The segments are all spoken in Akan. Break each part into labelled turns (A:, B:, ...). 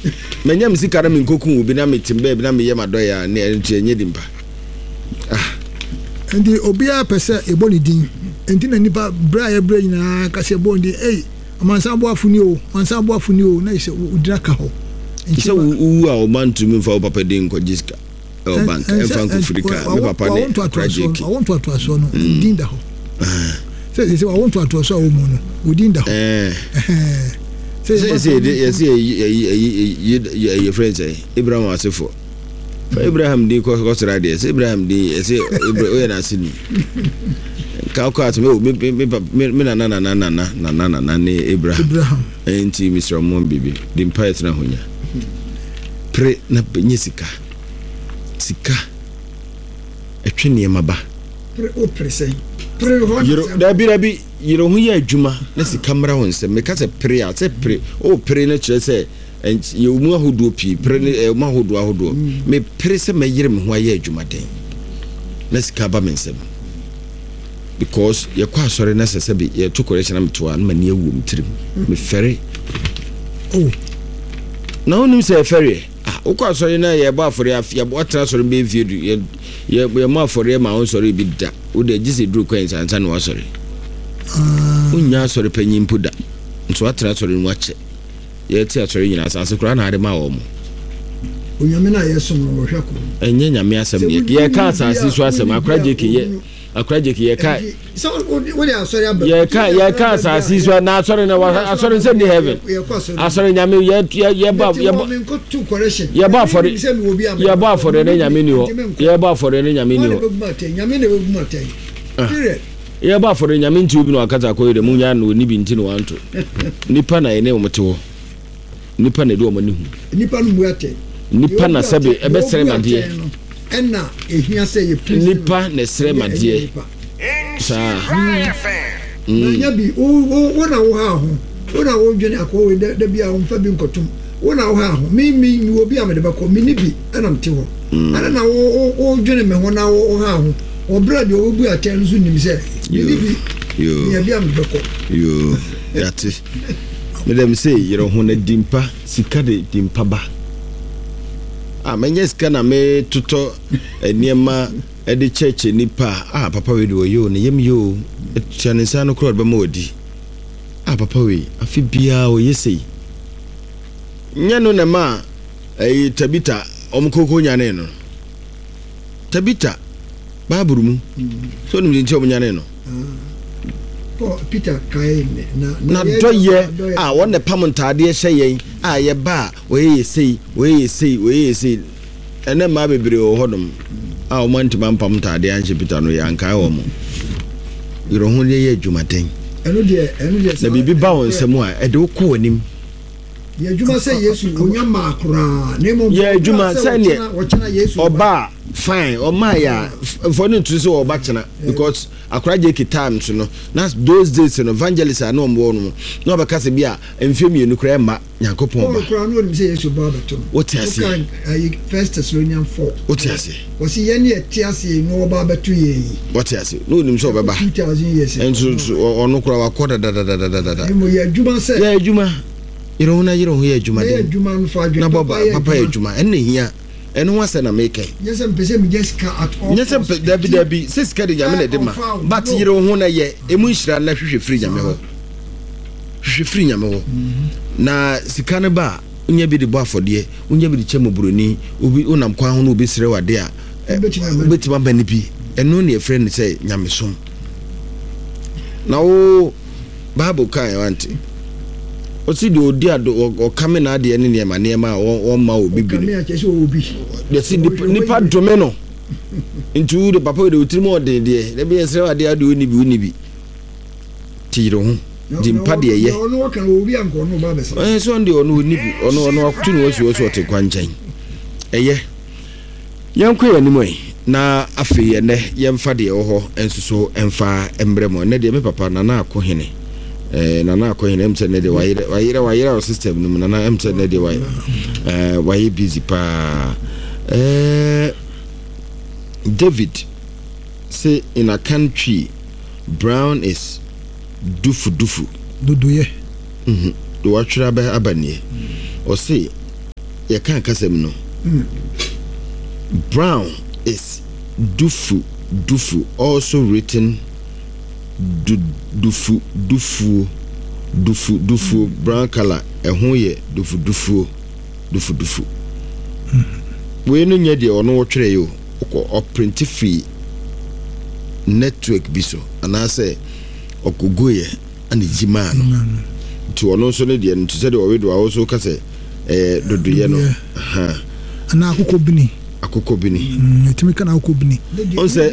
A: menya msika na minkoku obi na metimbe na meye madoya na enye dimpa
B: ndi obia pese eboni din enti na nipa bra ya bra nyina ka se bondi amansa aboafuni o na ise udira ka ho
A: ise wu a o mantu mi fa o papa din ko jiska o bank en franco africa me papa ne project
B: I want to aso no din da ho say I want to aso o mu no udin da ho say ye friends Ibrahim Asefo Abraham di ko sra de Ibrahim di o na sini ka ko at me na ne Abraham enti Mr. Mon bibi di mpait na honya pre na benyesika sika etwene maba pre o presei pre ho
A: dabi yiro hu ya adwuma na sika mra ho nsem me ka se pre a se pre o pre na kire se ye mu ahodo pi pre ma ahodo me pre se me yire me ho ya adwuma den na sika ba me nsem because ye kwa sori na sese bi ye to correction am to an mani ewu mtirim me fere
B: oh
A: na onim se fere ukwa sori na ye ba afore afia bo tra sori be vie ye ma afore ma on sori bi da wo de gise dru kwen sansa na wasori unya sori panyin puda nso atra sori no ache ye ti asori nyina asase kura na ade ma wo mo
B: onyame na ye som no hwako
A: enye nyame asem ye ka asase so asem akraje ye ka
B: so wo de asori aba
A: ye ka asase so na asori na asori se ni heaven asori nyame ye ba for ne nyame ni ho ye ba for ne nyame ni ho
B: nyame na bebu maten period
A: ye ba for nyame nti obi no akata ko yede mu nya no ni bi nti no wanto nipa na ene omete nipa na de omani hu
B: nipa no muate
A: nipa na sabe ebe sere made
B: enna ehia se ye please
A: nipa na sere made sa
B: nya bi wo na wo ha ho wo na wo dwene akọ da bia wo mfa bi nkotum wo na wo ha ho mi obi amede bako mi ni bi ana mte ho ana na wo dwene me ho na wo ha ho o brad wo bu aten so nim se mi ni bi ya bia amede bako
A: yo yati medem say yero ho na dimpa sika de dimpa ba menye sika na me tuto eniema e de cheche nipa papa we do yo ne yem yo chanisa no crowd ba ma odi papa we afi bia o yesei nyano na ma tabita omkoko nyane no tabita baburu mu so nim nti omnyane no
B: Peter kai
A: na doye won pam ntade hye yen ye ba we sei ene ma bebre o hodom o manti man pam ntade anche Peter no yan kai wo mo yiro ho ye adwumaden
B: eno de
A: na bibi ba won semu a e de ko anim
B: ye adwuma se Yesu onya makura na mo
A: ye adwuma se ne oba fine o maya for no to say oba chena because akraje ki times no na those days no evangelist no mo no no be kase bia emfiem ye nukra ma yakopon ba
B: okra no nim say Yesu baba to
A: what you say
B: First Thessalonians 4
A: what you say
B: was ye ne etiase no baba to ye
A: what you say no nim so baba
B: 2000 years
A: enso ono kura wakoda da
B: mo ye adwuma se
A: ye adwuma yiro ho ye adwuma
B: de adwuma no fa adwuma
A: na papa ye adwuma enne hia eno wase na make
B: yes pese mi just at all
A: yes dabi siska de nyame na de ma but yiro ho na ye emu nhira na hwehwe free nyame ho na sika ne ba unya bi de bo afode unya bi de chemo buroni obi onam kwa ho na obi sere wade a betima ba ne bi eno ne friend say nyame som na o bible kan wanti o si de odi ado o kame na ade ne ma o ma obi bi de si nipa domeno into the papa de utrimo de de be sere wade ado ni bi tiro ho dimpa de ye
B: ono kan obi anko no ba besa
A: so ndi ono ni bi ono akutu no so te kwanjan eye yanko ya nimoi na afi ye ne yemfa de ho ensuso emfa embremo ne de me papa na akohene nana akohene emse ne de wayira system no nana emse ne de wayi busy pa David say in a country brown is dufu duduye do watchra ba abanie o say you can't kasem no. Brown is dufu, also written dufu, brown color. Ehun ye dufu. We no nye de ono twere yo o print free network biso anase okogoye ani jima no to ono so ne de nti se de we do also ka se dodoye no
C: ana akoko bini etimi kana akoko bini
A: on se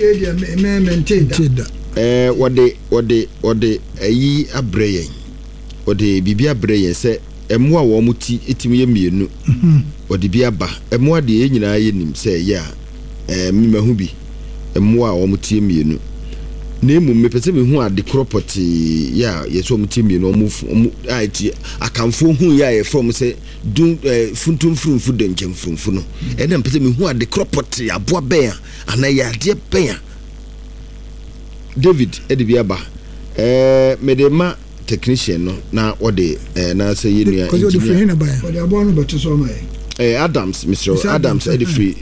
A: wode ayi abreye wode bibi abreye se emwa wo muti etimi ye mienu wode bi aba emwa de nyina ye nim se ya mimahu bi emwa wo muti mienu na emu mepese me hu ade property ya yeso muti mienu omu aiti akamfo hu ya ye from se dun funtum frumfu denkem frumfu no ene mpese me hu ade property aboa ben ana ya de ben David ede bi aba medema technician no na ode na say you know Adams Mr. Adams ede free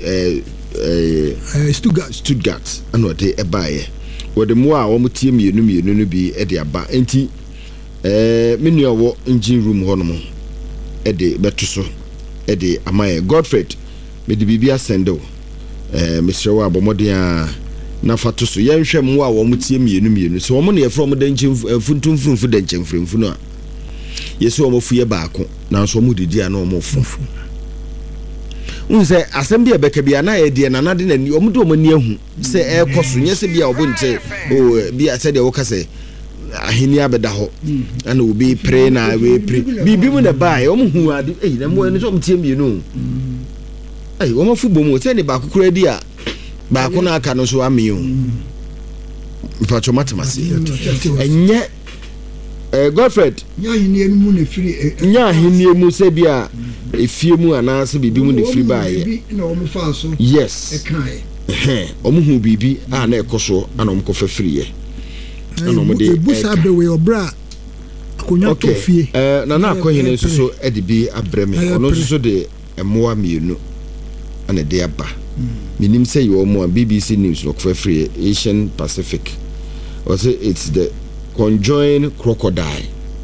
A: Stuttgart and ode ebaye wode mo a wo tie mienu no bi ede aba enti menu awo engine room ho no mo ede beto ede amaye Godfrey me de bibia sendo Mr. wa bomodin na fato so yenhwe mo a wo mutie mienu so wo ne from denche funtumfumfu denche mfremfu no a yeso wo mofu ye baako na so mo didi a na wo mofu unse asem bia beka bia na ye de na na de na ni wo mo de wo ni ahu se e koso nyese bia wo bonte o bia se de wo kase ahini abeda ho ana obi pre na we pre bibi mu na bae wo mo hu ade na mo ni so mo tie mienu wo mofu bomu se ne baako kura di a baako na aka no so amiyo mpacho matemasi enye Godfrey
C: nya hini emu na firi
A: nya hini emu se bia efie mu ana se bibi mu na firi baaye
C: na o mu fa so
A: yes o mu hu bibi a na ekoso ana o mu kofa firi ye ana o mu de
C: ebusa bewe obra akonya to fie
A: na akohene so ede bi abreme ono so de emoa mienu ana de aba minim say you more BBC News look for free Asian Pacific or say it's the conjoined crocodile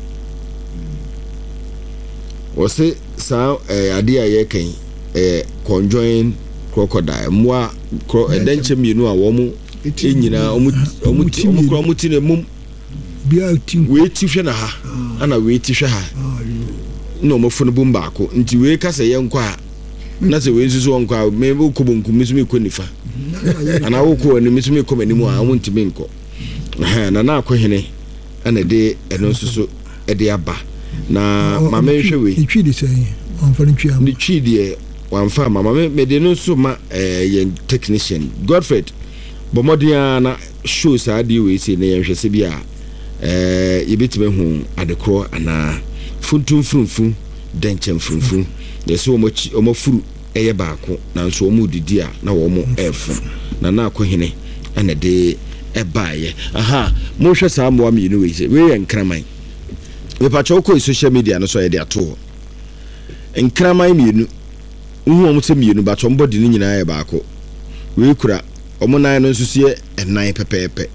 A: or say sa idea ye kan conjoined crocodile moa denche mienu a wo mu enyina omuti ne mum
C: bia tin
A: we ti hwe na ha ana we ti hwe ha no mo funu bum baako nti we ka se ye nkwa na se we nsusu nkwa me ko bonku misumi ko nifa ana wo ko ani misumi ko manimu a won ntimi nko na akohene ana de eno nsusu e de aba na mama hwe we
C: twi de sei onfa twi am
A: ni twi de wanfa mama me de no so ma ye technician Godfrey bomodia na show sa de we say na ye hwe se bia ye betime hu adekro ana funtum frumfu denchem frumfu yeso omo furu eye baako na nso omo didi a na wo mo efu na akohene ana de ebaaye mo hwe saa mo am yinu we say we enkraman we pacho ko social media no so ye de ato enkraman mienu uhu omo se mienu ba to mbodi ni nyina ye baako we kura omo nan no nso sie enan pepepe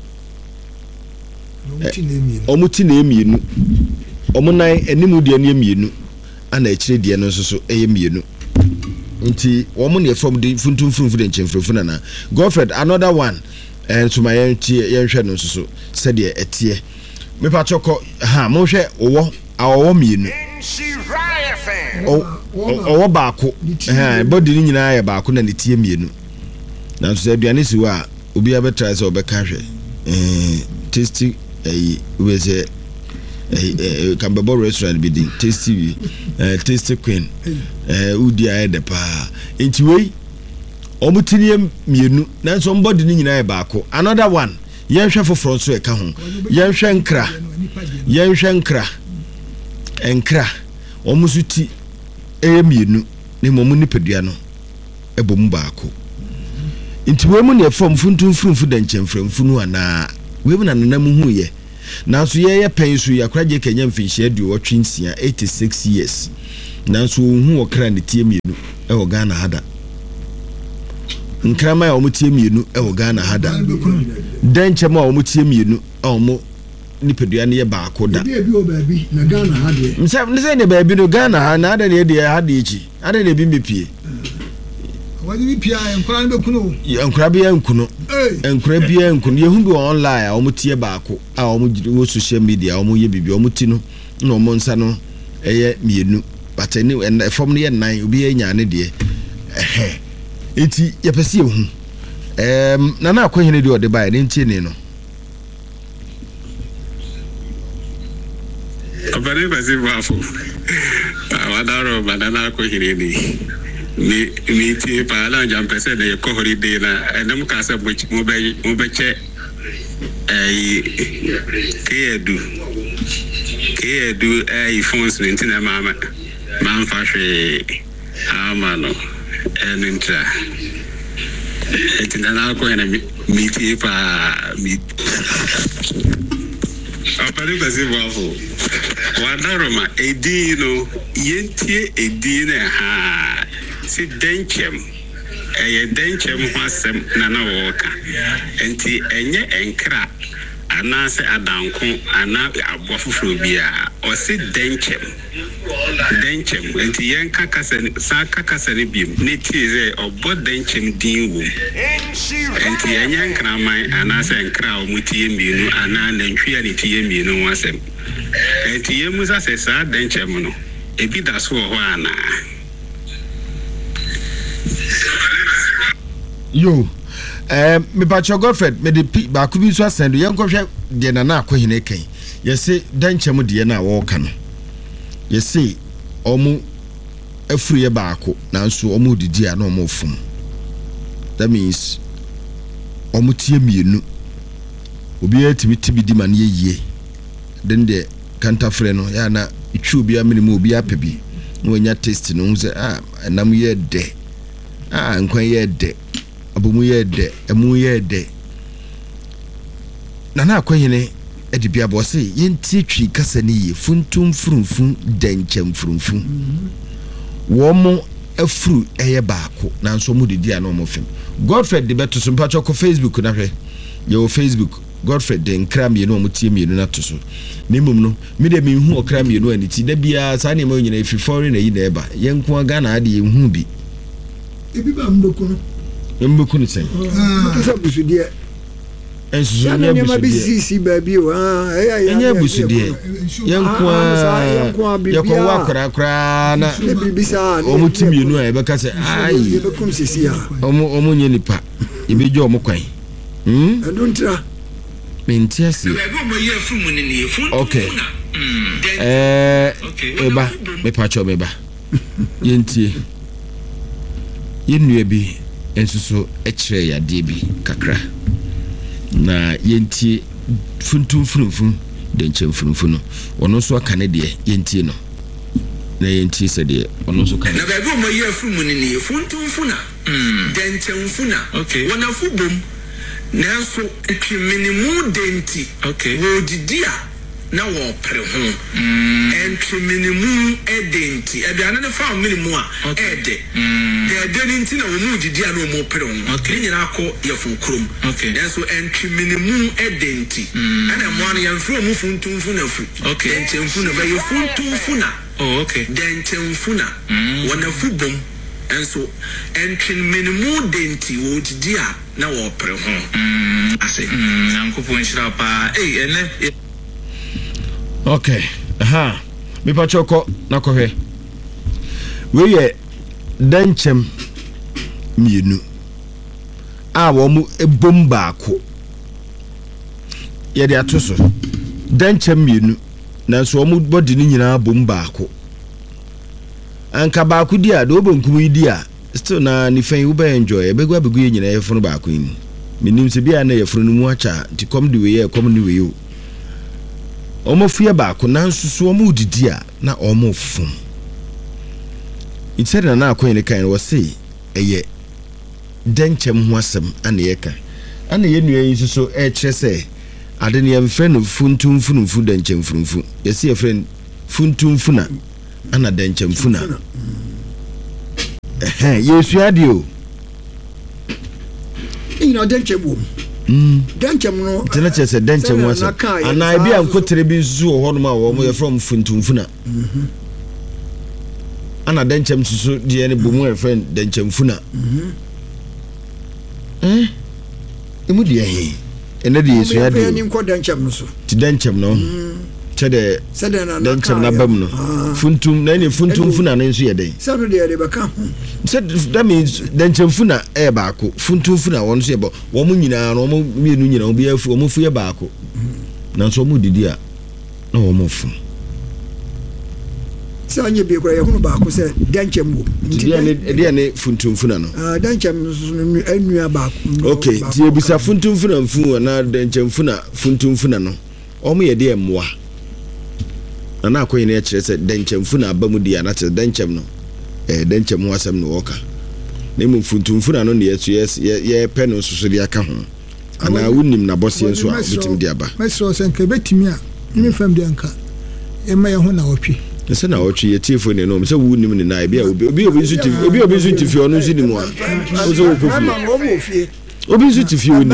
A: omo ti na mienu omo nan animu de na mienu ana ekire de no nso so eye mienu nti wo mo ne from the funtumfumfu de nchemfrefu na Godfrey another one to my yenhwe no nso so said de etie me pa choko mo hwe owo mienu owo baako body ni nyina ya baako na ne tie mienu na nso aduane si wa obi abetra se obeka hwe tasty we say Kambabo restaurant be the tasty queen udi aye de pa enti wei omutini mienu na so mbodi ni nyina e baako another one yenhwe foforo so e ka ho yenhwe nkra omusuti mienu ne momu nipadua no ebom baako enti wei mu ne form funtumfrumfu da nchemfremfu no ana wei mu na nanam hu ye nanso ye pen so yakra je kenya mfinhye adu otwensia 86 years nanso hu okra ne tie mienu e wo Ghana hada nkrama ya omutie mienu e wo Ghana hada denchem a omutie mienu omo nipadua ne ye baako da
C: bi o baabi na Ghana hade
A: mse ne baabi no Ghana ha na ada ne de hade echi ada ne bi mepie
C: wadi bi pia enkura ne bekuno
A: enkura bi enkuno enkura bi enkuno ye hu bi online a omutie baako a omu social media omu ye bibi omuti no na omu nsa no eye mienu but ne form ne ye nan obi ye nya ne de eti ye pese ye hu na akohene de ode bae ne ntie ne no
D: abare basi wafo awadaro badana akohene ni tie pa la jam pese de ko holiday na enam ka se mo be keedu phones nintina mama man fashwe amano enuntra etina na ko ena meeting pa meet apare basi wafo wadaroma edino yentie edine ha si denchem denchem hwasem na woka enti enye enkra anase adanko ana abofofro bia o si denchem enti yen kaka ne biem ne tize obo denchem dinwo enti enye enkra man anase enkra o mutie mienu ana nantwia ne tie mienu wasem enti yemusa se sa denchem no ebi daso ho ana
A: yo me pacho Godfred me de ba ku bi so asendo ye nkohwe de na akohene kan ye se danchem de na wo ka no ye se omu afuru ye baako nanso omu didi a na omu fum that means omu tie mienu obi atimi di man ye yie den de kanta frɛ no ya na itwu obi amene obi apebi no nya taste no se nam ye de nkwan ye de abomu ye de emu ye de na akohene edi bia bo se yenti twi kasa ne ye funtum frumfum denchem frumfum wo mo afuru eye baako na nso mu didi a na mo fem Godfred de beto so mpacho ko Facebook na hwe yo Facebook Godfred de nkram ye no mo tie mienu na to so nemum no me de me hu okram ye no aniti da bia sa ne mo nyina efi foreign na yi na eba ye nko Ghana ade ye hu bi
C: ebi ba mbekuno
A: mbekuno sen
C: mutasa busudie
A: ensusu
C: ya
A: ne
C: ma bisisi baby wa
A: enye busudie ye nko ya ko wa kra na
C: bibisa
A: o mutimi enu a ebeka se ai
C: ebekum sisi ya
A: omu nye nipa ebejo omu kwan
C: aduntra
A: mentiasi okay eba me pacho meba yentie yenua bi ensusu ekire ya de bi kakra na yentie funtum frumfum denchem frumfum no ono so aka ne de yentie no na yentie se de ono so kan
E: na ba go mo ye fumu ni funtum funa denchem funa wana fubom nanso etweminimu denti wo didia na wo pre ho etweminimu edenti aduane ne fa minimu a ede de denti na wo mu didia na wo pre ho ni nyina akọ ye funkrom nanso etweminimu edenti ana mo anu yan fro mu funtum funa fu denchem funa ba ye funtum funa denchem funa wana fubom enso etweminimu denti wo didia na wo pre ho ase nankopon hira pa ene
A: okay me pa choko na kohwe we ye denchem mienu a wo mu ebom baako ye de atoso denchem mienu na so wo mu body ni nyina bom baako anka baako di a do bonkum di a still na ni fan wo be enjoy ebegu abegu ye nyina ye funu baako ni menim se bia na ye funu mu acha ti kom di we ye kom ni we yo omo fie baako na nsusu omo didi a na omo fun itse na akoyene kan wo se eye denchem ho asem ana ye ka ana ye nua yi nsusu e kire se ade ne yɛmfrɛ no funtumfunumfu dankyɛmfunumfu yɛsi yɛfrɛ no funtumfuna ana dankyɛmfuna yɛsua deɛ o
C: ina dankyɛm wom dankyɛm no
A: tena kyerɛ sɛ dankyɛm wɔ sɛ anaa ebi a nkotere bi nso wɔ hɔ nom a wɔn yɛfrɛ no funtumfuna ana dankyɛm soso deɛ ne bɔ mu yɛfrɛ no dankyɛmfuna emu deɛ he ɛnɛ deɛ yɛsua deɛ ti dankyɛm no kyɛdɛ dankyɛm na bam no funtum na ne funtumfuna no nso yɛ dɛn sɛ that means dankyɛmfuna ɛyɛ baako funtumfuna wɔn nso yɛ bɔ wɔn nyinaa no wɔn mmienu nyinaa wɔn bi afu wɔn fu yɛ baako nanso wɔn didi a na wɔn fu
C: sɛ anye bi kora yɛhono baako sɛ dankyɛm wo
A: ɛdeɛ ne funtumfuna no
C: dankyɛm no anua baako
A: okay ti ebisa funtumfuna mfu na dankyɛmfuna funtumfuna no wɔn yɛ deɛ mmoa na akɔyɛ ne kyerɛ sɛ dankyɛmfuna aba mu di ana kyerɛ dankyɛm no dankyɛm ho asɛm no wɔka na mu funtumfuna no ne yɛ pɛ no nso so de aka ho ana wonim na bɔseɛ nso a bitim de aba
C: mɛsrɛ sɛ nka betimi a ne fam de anka ɛma yɛ ho na wɔtwe
A: sɛ na wɔtwe yɛ tiefo ne no sɛ wonim ne na ebi nso tifi ɔno nso ni mu a wo sɛ wɔkɔ fie obi nso tifi wonim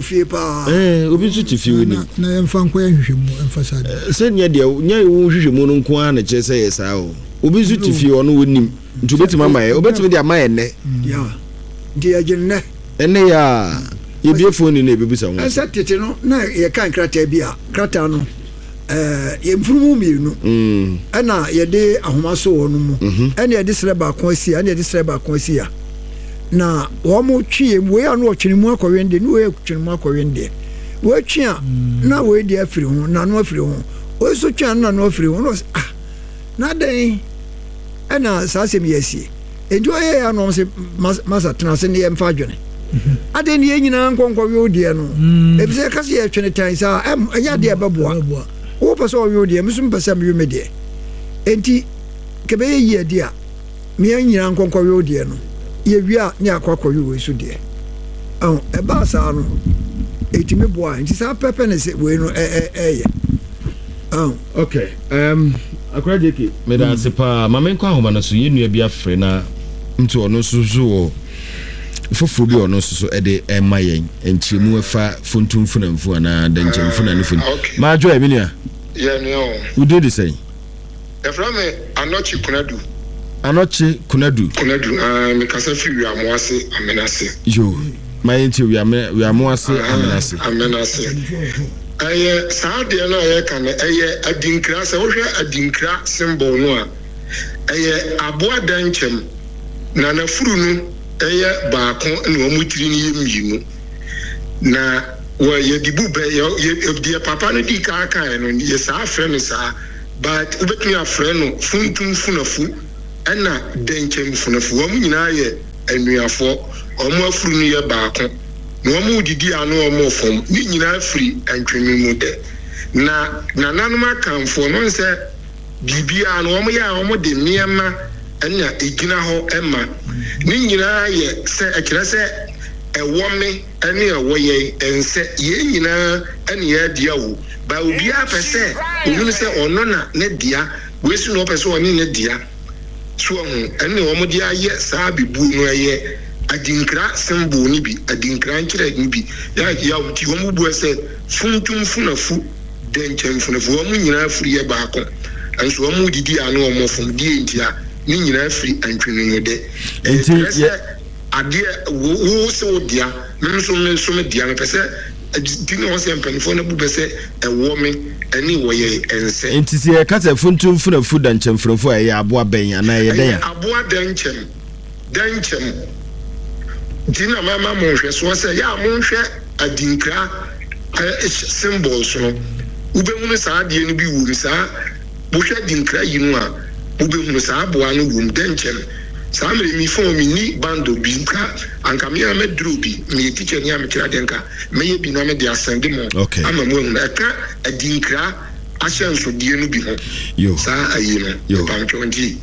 A: obi nso tifi wonim
C: na yɛmfa nkɔ yɛ hwehwɛmu ɛmfa saa
A: sɛ nyɛ deɛ nyɛ wo hwehwɛmu no nko a na kyerɛ sɛ yɛ saa o obi nso tifi ɔno wonim nti obetumi ama yɛ obetumi de ama yɛ nnɛ
C: nti yɛgye nnɛ
A: ɛnɛ yɛ a yɛbie phone na ebibisa ho
C: ɛsɛ tete no na yɛka nkrataa bi a krataa no yɛmfurumu mmienu ɛna yɛde ahoma so wɔ no mu ɛna yɛde srɛ baako asi ɛna yɛde srɛ baako asi a na wɔn twi mu wei a no ɔtwene mu akɔwɛnde ne wei twene mu akɔwɛnde wei twi a na wei de afiri ho na no afiri ho wei so twi a na no afiri ho no na den ɛna saa asɛm yɛ asie enti ɔyɛ yɛ anɔm sɛ masa tena se ne yɛmfa adwene ade ne yɛ nyinaa nkɔnkɔwe wodeɛ no ɛfisɛ ka sɛ yɛtwene tan saa ɛyɛ adeɛ ɛbɛboa wopɛ sɛ ɔwe wodeɛ meso mpɛ sɛ meyɛ me deɛ enti kɛbɛyɛ yi adi a meɛ nyinaa nkɔnkɔwe wodeɛ no yɛwie a ne akɔakɔwe wei so deɛ ɛbaa saa no ɛtumi boa nti saa pɛpɛ ne sɛ wei no ɛyɛ
A: okay akora jeke meda ase paa ma menkɔ ahoma no so yɛnnua bi afrɛ na nti ɔno nso so wɔ foforɔ bi ɔno nso so ɛde ɛma yɛn nkyerɛmu ɛfa funtumfunamfu anaa dankyɛmfuna ne fun maadwo a menua wodi de sɛn
F: ɛfrɛ me anɔkye
A: kunadu
F: mekasa fi wiamoase amenase
A: yo ma yɛnti wiamoase
F: amenase ɛyɛ saa deɛ no a yɛka no ɛyɛ adinkra sɛ wohwɛ adinkra symbol no a ɛyɛ aboa dankyɛm na nafuru no ɛyɛ baako na wɔn tiri no yɛ mmienu na wɔyɛde bubɛ deɛ papa no di kaakae no yɛ saa frɛ no saa but wobɛtumi afrɛ no funtumfunafu ɛna dankyɛmfunafu wɔn nyinaa yɛ anuafoɔ wɔn afuru no yɛ baako na wɔn didi ano wɔn fam ne nyinaa firi antwene mu dɛ na nananom akamfoɔ no sɛ biribiara no wɔn yɛ a wɔn de nneɛma ɛna egyina hɔ ɛma ne nyinaa yɛ sɛ ɛkyerɛ sɛ ɛwɔ me ɛne ɛwɔ yɛ ɛnsɛ yɛn nyinaa ɛne yɛ dia wo ba obiara pɛ sɛ ohun sɛ ɔno na ne dia wesi na ɔpɛ sɛ ɔne ne dia so ho ɛne wɔn de ayɛ saa bibu no ɛyɛ adinkra symbol ni bi adinkra nkyerɛ ni bi ya wuti wɔn bu sɛ funtumfunafu dankyɛmfunafu wɔn nyinaa firi yɛ baako nso wɔn didi ano wɔn fom die ntia ne nyinaa firi antwene mu de enti adeɛ wo sɛ wo dia nso me dia me pɛ sɛ di ne wɔn sɛ mpanimfoɔ no bu bɛ sɛ ɛwɔ me ɛne wɔyɛ ɛnsɛ
A: enti sɛ yɛka sɛ funtumfunafu dankyɛmfunafu a ɛyɛ aboa bɛn anaa ɛyɛ dɛn a
F: aboa dankyɛm nti na mama mo hwɛ so sɛ yɛ a mo hwɛ adinkra symbols no wobɛhunu saa adeɛ no bi wɔ mu saa wohwɛ adinkra yi no a wobɛhunu saa aboa no wɔ mu dankyɛm saa mmerɛ mi fɔn mi ni bando bi nka anka me ameduro bi me teacher ni amekyerɛ de nka meyɛ bi na me de asɛnde mo ama mo ehunu ɛka adinkra ahyɛ nsodie no bi ho saa ayi no pamtwo nti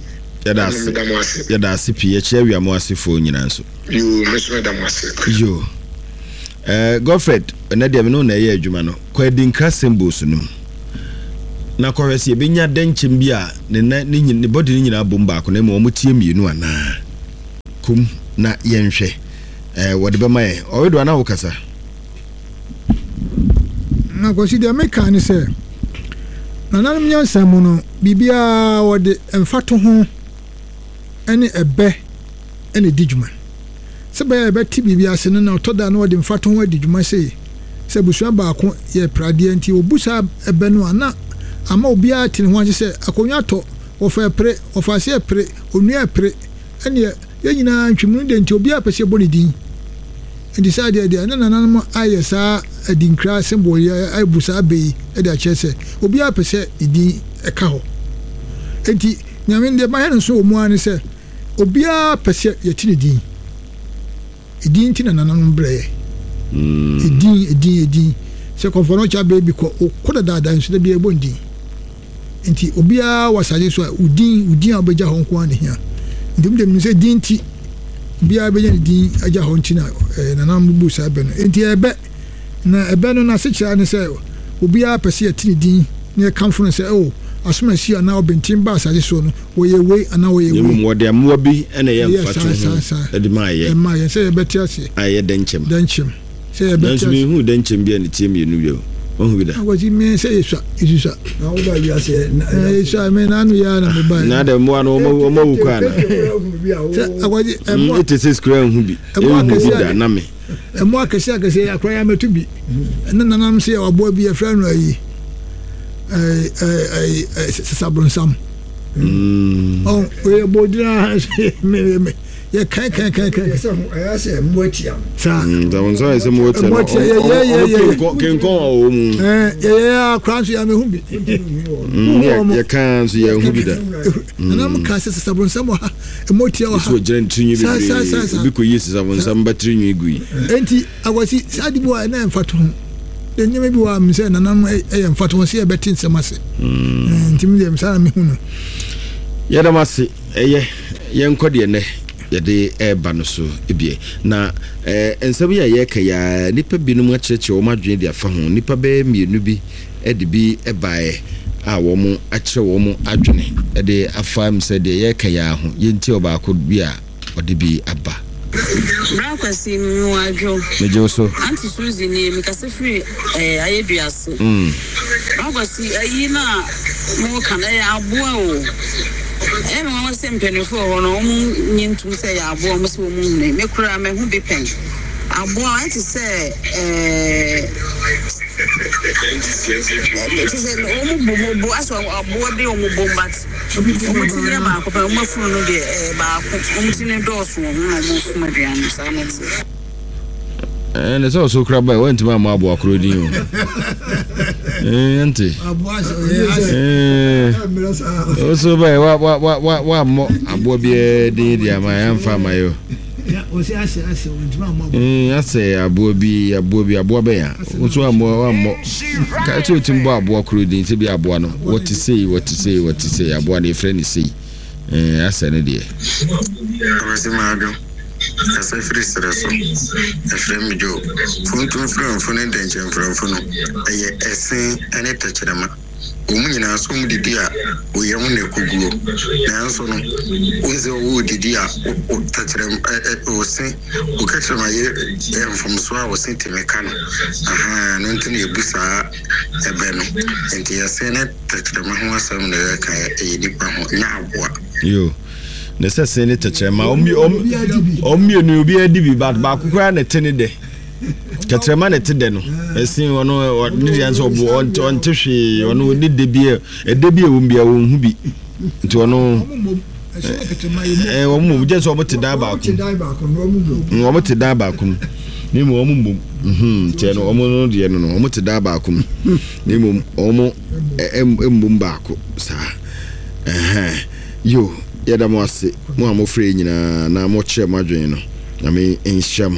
A: yɛda ase pii yɛkyerɛ wiamo asefo nyinaa nso
F: meso da mo ase
A: Godfred na dem no na ye adwuma no kwa dinkra symbols no na kwawese e benya denkyem bi a ne body ni nyina bomba ko na mo tie mienu ana kum na yenhwe wode be maye owedo na wo kasa
G: na ko si de meka ni se na nanum nyansa mu no bibia wode emfato ho ene ebe ene dijuma se ba ebe ti bibia se no na otoda na wode emfato ho adijuma se busua ba ko ye prade anti obusa ebe no ana ama obia tini ho anje se akonwa to ofa pre ofa se pre onua pre ene ye nyina ntwemu de nti obia pese boni din and decided there na nanam ayesa adinkra symbol ya abusa be e da chese obi apese idi eka ho enti nyame de ba hen so omu ani se obi apese yetini din idi nti na nanam bre idi se konfono cha baby ko okoda dada nso de bi ebondi enti obi wasaje so udin abeja ho nko ani hia ndum de se din ti bia be yen din aja ho ntina na nam bu sa be no enti ebe no na se kira ne se obi a pese atini din ne kamfo no se asoma si ana obentin ba sa so no wo ye we ana wo ye we
A: mo de amwa bi ene ye mfato edi ma ye
G: se ebe ti ase
A: aye denchem
G: se ebe ti
A: ase hu denchem bi ene tie mi nu bi ohu bi da
G: agwaji me se isa
C: na wo ba wi ase
G: isa me na anu ya na me ba
A: na de mo anu o mo wu kwa na
G: agwaji
A: it is screen hu bi bi da na me
G: emo akese akra ya metu bi na nanam se obo bi e fra no ayi sabronsam we bodira me ye kan
C: se motia
G: sa
A: da wonso ese motia kenko o mu
G: akra so ya me hu bi
A: ye kan so ya hu bi da
G: nanam ka se sabronsam ha motia wa ha
A: so jere ntinyi bi ko yi sabronsam batiri nyu igui
G: enti agwasi sadibo na mfato de nyeme bi wa mse nanam mfato se e betin semase ntimi de msa me hu no
A: yada mase ye nkode ne yade eba no so ebie na ensabi ya ye ka ya nipa binum akyerɛkyerɛ wo madwen de afa ho nipa be mienu bi de bi ebae a wo mu akyerɛ wo mu adwene de afa mse de ye ka ya ho yenti obaako bi a ode bi aba
H: Brakwasi mwadjo
A: mejoso
H: anti Suzy ni mikase free ayeduase Brakwasi ayina mo kana ya aboa o mo se mpenefo ho no mo nyintum se ya aboa mo se mo ne mekura me hu bepen aboa anti se omu aso aboa bi omu bombat omu tinira ba ko pa omu funu no de ba ko omu tinira doso ho no omu fuma bian sa na ti
A: ne so kra ba went ma aboa kro din o ante
C: aboa
A: so ba wa mo aboa bi din dia ma ya mfa mayo
G: o se ase ontima mo
A: ase aboa be ya o so mo ka to timbo aboa kro din se bi aboa no what to say aboa na friend ni say ase ne de
F: Asa free stresso a frame jo funtum from funen denchen from funo aye esen ene tachirama nyina so mu didi a oyam na koguo na nso no onze wo didi a o tachirem o sen o kachirama ye from so a o sen temeka no aha no ntine ebusa ebe no enti esen na tachirama ho asam na ya kan e nipa ho na aboa
A: yo ne sese ne tachirama ommi enu obi adibi ba kokora na tene de katrema na tede no esin wono didi anso bo on tehwe wono ni debie edebie wo mbia wo hu bi nti wono wo mu je so mo teda ba ko ni mo mo che no omo no de no mo teda ba ko ni mo omo embum ba ko sa yo yada mo ase mo amofre nyina na mo che madwen no na me enhyam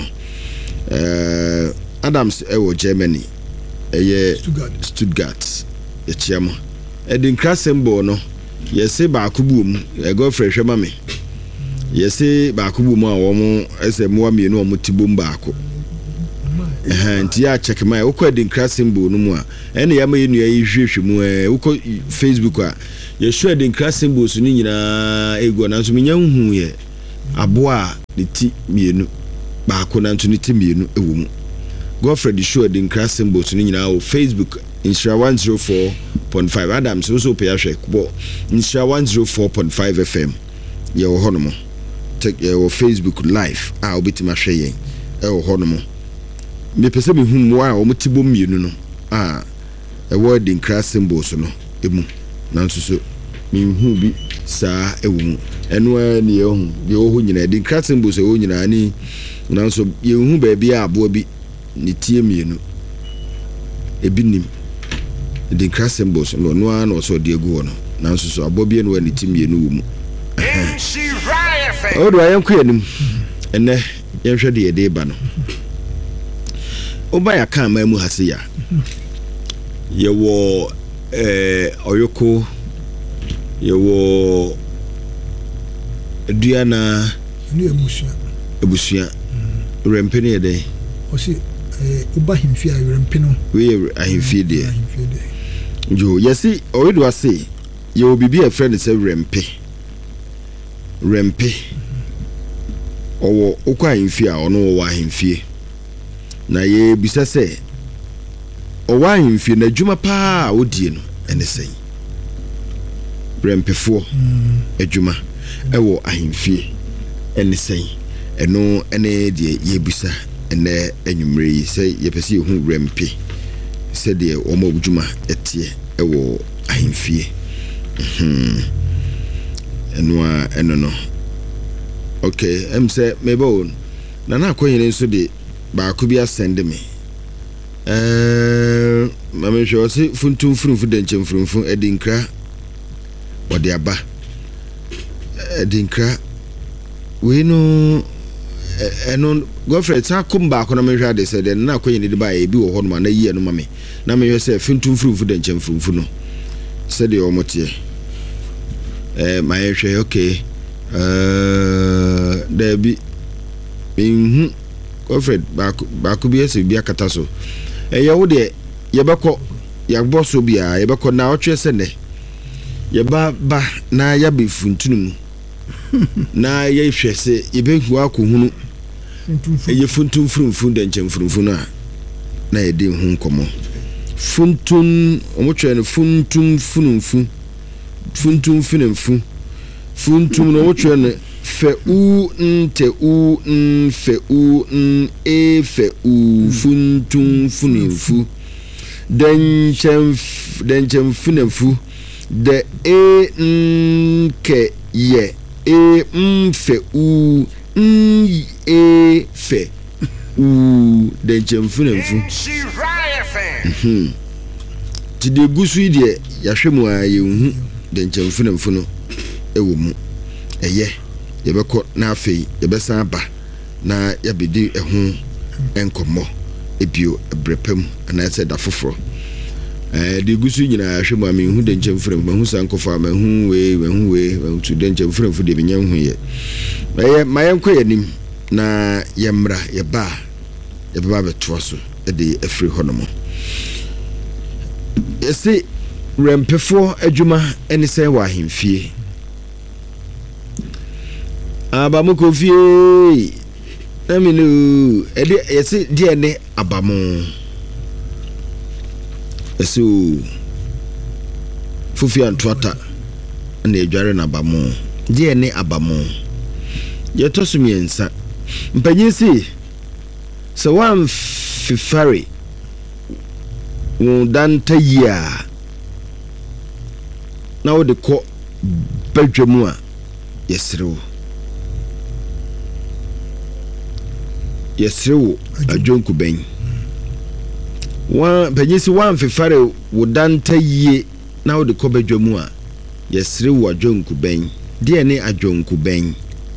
A: Adams ewo Germany Stuttgart echiam edin krasembo no yesi ba akubu mu ego frehwe me yesi ba akubu mu a wo mu ese mo amienu o mutibom ba ako nti ya check my ukọ Adinkra symbol no mu a ene ya ma yenu ya hwehwe mu ukọ Facebook a ye show Adinkra symbols ni nyina ego na so menya hu ye aboa de ti mienu baako na nto ne ti mienu ewo mu Godfred show Adinkra symbols ni nyina o Facebook Insha 104.5 Adams so pay ahwe bo Insha 104.5 FM ye wo hono mo check your Facebook live a obitima hwe yen e wo hono mo me pese me hu mo a o mutibo mienu no a e wo Adinkra symbols no emu nanso so me hu bi saa ewo mu eno ani ye hu ye wo nyina Adinkra symbols e wo nyina ani nanso ye hu ba bia abo bi ne tie mienu ebinim Adinkra symbols no no na so de egu no nanso so abo bi no ani tie mienu wo mu odo ayen ku yanim ene yenhwe de yede ba no oba ya kan ma mu hase ya ye wo oyoko ye wo aduana
G: ni
A: ebusia rempe ne yede
G: o si oba himfi a rempe no
A: we ahimfi de jo yesi odo ase ye obibi a friend say rempe owo okwa ahimfi a ono wo ahimfi na ye bisa se owa ahimfi na adwuma pa odie no ene sei rempefo adwuma ewo ahimfi ene sei eno ene de ye bisa ene anwumre yi se ye pese ye hu rempe se de omo adwuma etie ewo ahimfi eno no okay say mebo na akoyene nso de baako bi asende me mama hwe osi funtum furumfu de nchemfurumfu Adinkra wode aba Adinkra we no eno Godfred ta kumba ko na me hwe ade se de na akoyene de ba e bi wo ho no na yi eno mame na me hwe se funtum furumfu de nchemfurumfu no se de omotie my hwe okay there be Godfred baako bi ese bi akata so ye wo de ye beko ya boso bia ye beko na otwe se ne ye ba na ya be funtunum na ye hwe se ye be hu akohunu ye funtum furumfu de nchemfurumfu na ye de hu nkomo funtun omotwe no funtum funumfu funtum funumfu funtum no wotwe no fe u nte u n fe u n e fe u funtum funumfu denchem funumfu de e n ke ye e m fe u n e fe u denchem funumfu ti de gusu ide ya hwemu a ye hu denchem funumfu no ewo mu eye yebeko na afei yebesan ba na yabedi ehu enkomo ebio ebrepam na ese da foforo de gusu nyina ahwemu ame hu de nchemfrem mahu sankofa mahu we tu de nchemfrem fu de benya hu ye mayenko yanim na yemra yeba beto so de afri honomo ese rempefo adwuma ene se wa ahemfie abamu kofie aminu ede yesi die ne abamu esu fufi antwata na edware na abamu die ne abamu ye tosumiensa mpanyisi so wan fifari danta yia na wo de ko badwamu a yesrewo ajonku ben wa panyisi wan fifare wo danta yie na wo de ko badwamu a yesrewo ajonku ben de ne ajonku ben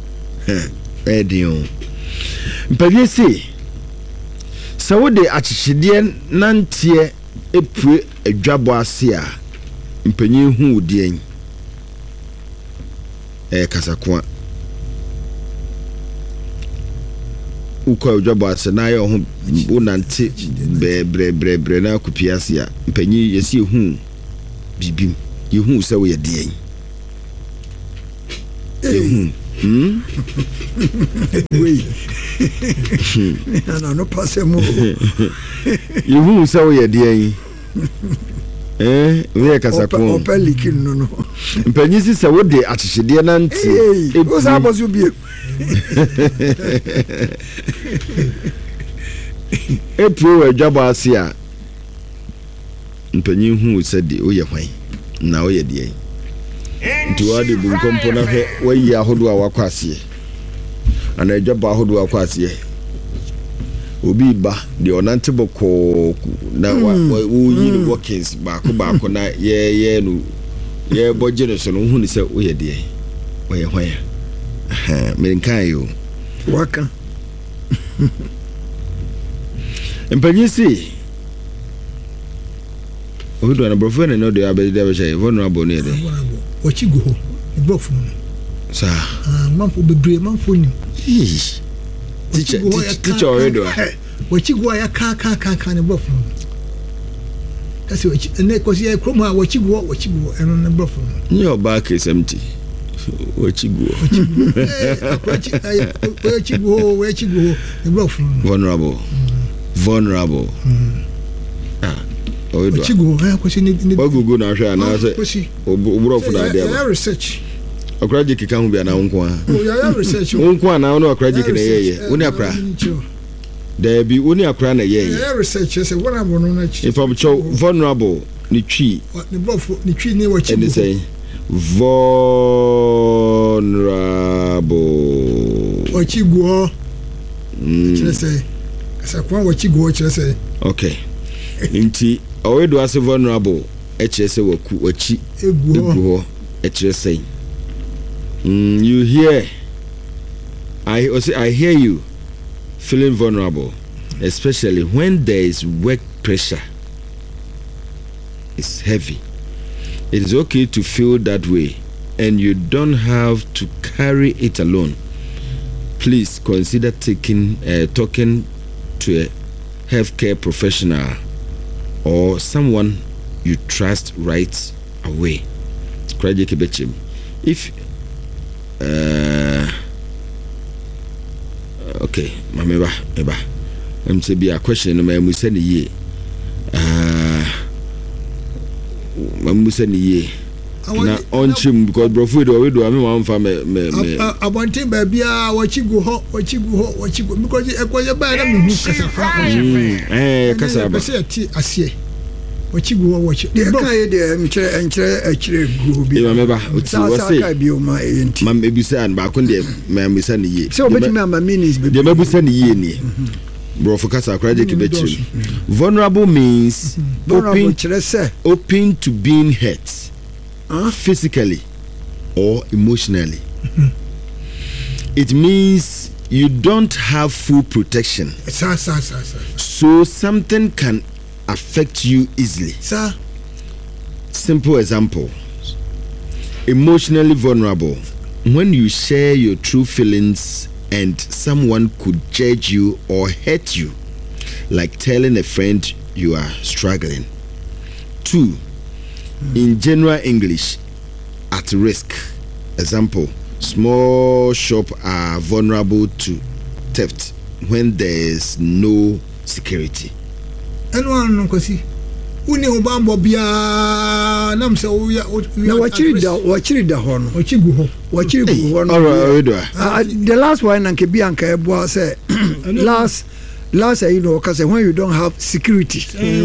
A: edion panyisi so de achichide nantie epue adwabo ase a mpanyin hu odien kasakwa
B: ukɔ dwabo ase na yɛ ho wonante bre na kopiase a mpanyi yɛsi ehu bibim yehu sɛ wo yɛ deɛn yehu
C: wei ana no passe mo
B: yehu sɛ wo yɛ deɛn we yɛ kasakon
C: opeliki no
B: mpanyi si sɛ wo de akyehyedeɛ nante
C: o sa bosu bie
B: April wɔ dwabo ase a mpanyi hu sɛ de wo yɛ hwan na wo yɛ deɛn nti wade bu nkompo na hwɛ wayi ahodo a wakɔ aseɛ ana dwabo ahodo a wakɔ aseɛ obi ba de onante bɔkɔ na wo yi no workings baako na ye no ye bɔgye no so no hu ni sɛ wo yɛ deɛn wo yɛ hwan menkan yo
C: waka
B: mpanyi si odo na brofo na no de abɛde abɛhyɛ vulnerable ne de
G: wachi go ho brofo no
B: sa
G: manfo bebre manfo ni
B: teacher odo
G: wachi go ya ka ne brofo no kasi wachi ne kosi ya kroma wachi go eno ne brofo no
B: ni oba ka semti wachi go
G: wachi go ne brofo no
B: vulnerable odo
G: wachigo kosi ni
B: wagugo na hwe ana se obrofo na de
G: ba research
B: akraje kika hu bia na nko a
G: ya research
B: nko a na no akraje kina yeye woni akra da bi woni akra na yeye
G: ya research say what am no na chi
B: if I'm vulnerable ni twi
G: ni brofo ni twi ni wachigo
B: and say vulnerable
G: wachigo kire say asa kwa wachigo kire say
B: okay nti owedo as vulnerable ekire se wachi egu ekire se you hear I hear you feeling vulnerable, especially when there is work pressure. It's heavy. It is okay to feel that way and you don't have to carry it alone. Please consider talking to a healthcare professional or someone you trust right away. If okay, meba say be a question no me say ni ye say ni ye na on chim because brofo do we do am wan fa me
G: abontin ba bia wachigu ho because ekoye ba na me hu kasa fa
B: kasa ba
G: say ti ase wachigu ho
C: de ka ye de enchire akire gu bi
B: meba oti wase
C: ka bi o ma enti
B: mam ebisa an ba kon de me say ni ye
C: so obetimi am minis be
B: de mebusa ni ye ni brofo kasa akraje kebechim vulnerable means open to being hurt physically or emotionally. It means you don't have full protection, so something can affect you easily. Simple example: emotionally vulnerable, when you share your true feelings and someone could judge you or hurt you, like telling a friend you are struggling. 2, in general English, at risk. Example: small shops are vulnerable to theft when there is no security.
G: Anyone no kwasi uni obambo bia nam se wo
C: wachiri da ho no
G: wachigu ho
C: the last one and ke bia nka ebo say last you know because when you don't have security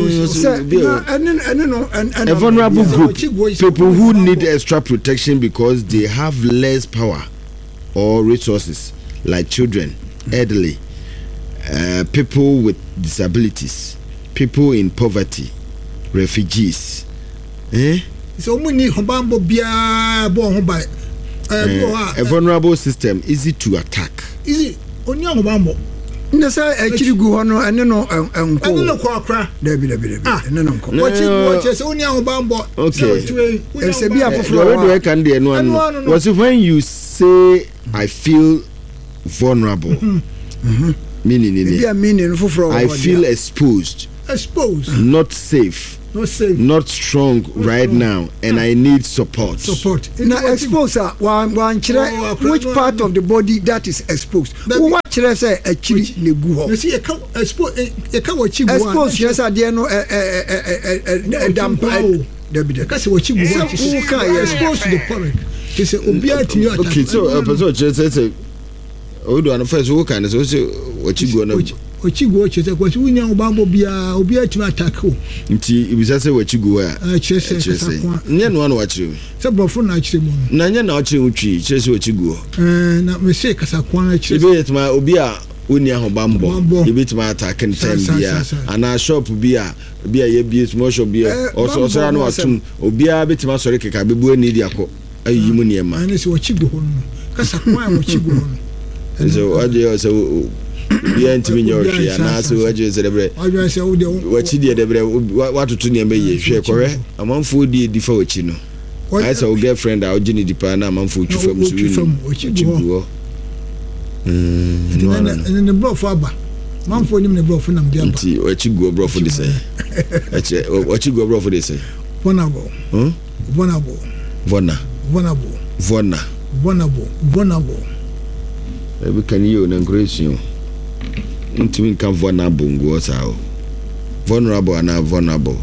B: a vulnerable group, people who need extra protection because they have less power or resources, like children, elderly, people with disabilities, people in poverty, refugees.
G: So many hobambo bia bo ho ba
B: a vulnerable system, easy to attack.
G: Easy only hobambo
C: nasa akiri gu hono ene no enko
G: ene no kwakra
C: dabi ene no nko
G: watch so only hobambo
B: okay
C: ese bia foforo
B: we can dey no was when you say I feel vulnerable
C: meaning for
A: I feel exposed, not safe, not strong right now, and I need support.
C: Now expose one which part of the body that is exposed. What should I say? Actually,
G: you see, expose
C: yes, I dare no damp.
G: Because what you want to expose to the public.
A: Okay, so person just say, "Oh, do I first work and so what you go na?"
G: Ochigo chese kwa wunya obambo bia obi atuma attack o
A: nti ibisa se wachigo a
G: chese
A: nye no anu wachire
G: se brofo na chire mu
A: na nye na wachire utwi chese wachigo
G: na me se kasakwa na chire
A: ibe tuma obi a oni ahobambo ibe tuma attack in time bia ana shop bia ye bi small shop bia osora no atum obi a betima sori keka bebu ani di akọ ayi mu niema
G: ani se wachigo ho no kasakwa wachigo ho no
A: so aje so bia ntimi nyohwe ana so aje celebrate wachi die debre watoto ne me ye hwe kore amanfo di fa wachi no I say girlfriend a ogini di pa na amanfo twfa mu so wachigo
G: ne brofo aba manfo nim ne brofo nam dia ba
A: nti wachigo brofo de say ache wachigo brofo de say
G: vulnerable
A: ebi kan you na creation ntimi kan vulnerable ngo sao vulnerable na vulnerable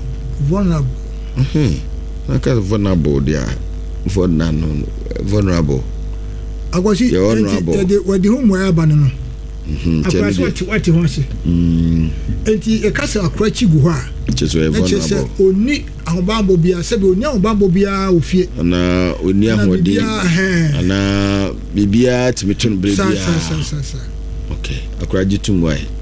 A: na ka vulnerable dia vulnerable
G: agosi wadi homo ya ba no akwasi wati ho se enti e kasa akwati gu ho a
A: cheso e vulnerable
G: oni ahobambo bia se be oni ahobambo bia ofie
A: na oni ahodi ana bibia timitun brebia
G: sa
A: okay akwagi tumwai